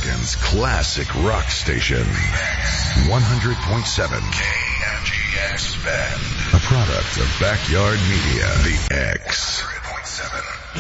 Austin's classic rock station. 100.7 KMGX Bend. A product of Backyard Media. The X.